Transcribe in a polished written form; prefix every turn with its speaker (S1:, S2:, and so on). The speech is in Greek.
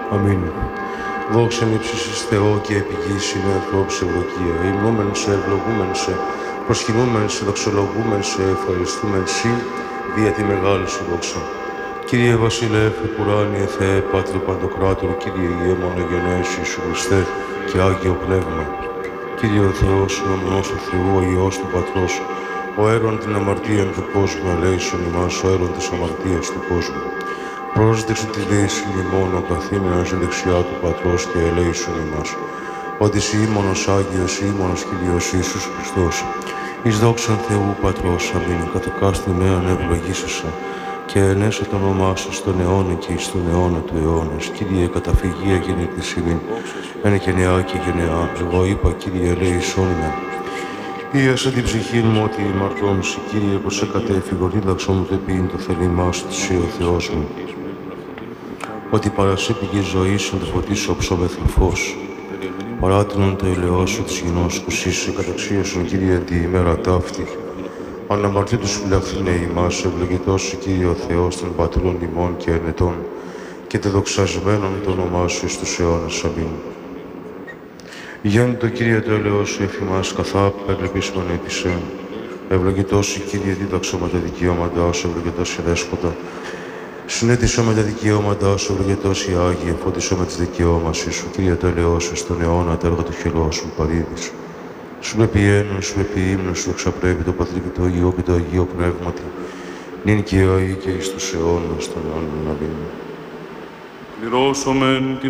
S1: Αμήν. Δόξα ύψης εις Θεό και επιγείς είναι ανθρώπους ευλογία. Υμνούμεν σε, ευλογούμεν σε, προσκυνούμεν σε, δοξολογούμεν σε, ευχαριστούμεν σοι, δια τη μεγάλη σου δόξα. Κύριε Βασιλεύ, ουράνιε Θεέ, Πάτρε Παντοκράτορ, Κύριε Ιέμονε γενναίες Ιησού Χριστέ και Άγιο Πνεύμα. Κύριε ο Θεός, ο ομνός του Θεού, ο Υιός του Πατρός, ο αίρον την αμαρτίαν του κόσμου, ελέησον ημάς, ο αίρον της αμαρτίας του κόσμου. Πρόσδεξε τη δύση ημών ο καθήμενος εν δεξιά του Πατρός και ελέησον ημάς. Ότι εσύ ήμονος Άγιος, ήμονος Κύριος Ιησούς Χριστός. Εις δόξαν Θεού Πατρός, αμήν, κατεκάστη μέαν ευλογήσασα και ενέσα το όνομά σου στον αιώνα και εις τον αιώνα του αιώνας. Κύριε, καταφυγία γεννήτης ημίν, εν γενεά και γενεά. Εγώ είπα, Κύριε, ελέησον ημέ. Ίασα την ψυχή μου ότι μαρτώνουσε, Κύριε, πως εκατέφυγον, δίδαξον μου το επίην το θέλημά σου, της ο Θεός μου. Ότι παρασύ πηγή ζωής, αν το φωτίσω ψώμεθα φως. Παράτηνον το ελαιός σου της γινώσκους, είσαι καταξίωσον, Κύριε, τη ημέρα ταύτη. Αναμαρτήτως φυλαχθήνε ημάς, ευλογητός σου, Κύριε ο Θεός, των πατρών ημών και ενετών, και τεδοξασμένον το όνομά σου εις τους αιώνας. Αμήν. Γέννητο, Κύριε, το ελαιός σου εφημάς, καθά περιλυπήσμον επισέν. Ευλογητός σου, Κύριε, δίδαξα με τα δικαιώματά σου, ευλογητός η Δέσποτα. Συνέτησα με τα δικαιώματά σου, ευλογητός η Άγιε, φώτισσα με τις δικαιώμασες σου, Κύριε, το ελαιός σου, στον αιώνα, τα έργα του χελός σου παρήδεις. Σου πρέπει ένων, σου πρέπει ύμνο, σου εξαπρέπει το Πατρί και το Υιό και το Αγίο Πνεύματι, νυν και αεί και εις τους αιώνας των αιώνων. Αμήν.
S2: Πληρώσομεν